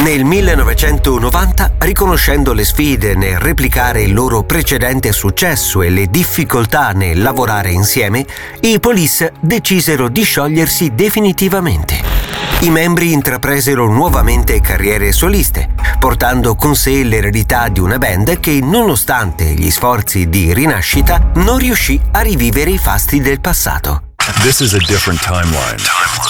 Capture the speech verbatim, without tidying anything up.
Nel millenovecentonovanta, riconoscendo le sfide nel replicare il loro precedente successo e le difficoltà nel lavorare insieme, i Police decisero di sciogliersi definitivamente. I membri intrapresero nuovamente carriere soliste, portando con sé l'eredità di una band che, nonostante gli sforzi di rinascita, non riuscì a rivivere i fasti del passato. This is a different timeline.